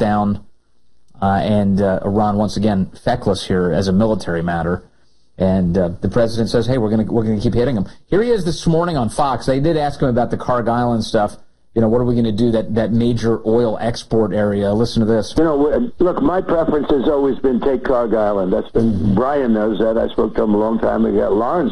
down, and Iran once again feckless here as a military matter. And the president says, "Hey, we're gonna keep hitting them." Here he is this morning on Fox. They did ask him about the Karg Island stuff. What are we going to do, that major oil export area? Listen to this. Look, my preference has always been take Karg Island. That's been, Brian knows that. I spoke to him a long time ago. Lawrence